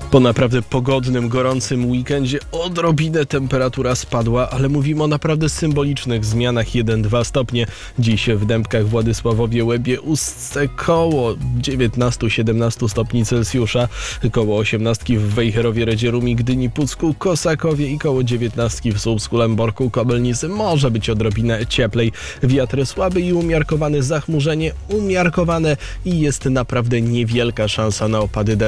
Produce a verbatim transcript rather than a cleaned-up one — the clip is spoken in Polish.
Po naprawdę pogodnym, gorącym weekendzie odrobinę temperatura spadła, ale mówimy o naprawdę symbolicznych zmianach jeden do dwóch stopnie. Dziś w Dębkach, Władysławowie, Łebie, Ustce koło dziewiętnaście siedemnaście stopni Celsjusza, koło osiemnaście w Wejherowie, Redzierumi, Gdyni, Pucku, Kosakowie i koło dziewiętnaście w Słupsku, Lęborku, Kobylnicy. Może być odrobinę cieplej. Wiatr słaby i umiarkowany, zachmurzenie umiarkowane i jest naprawdę niewielka szansa na opady deszczu.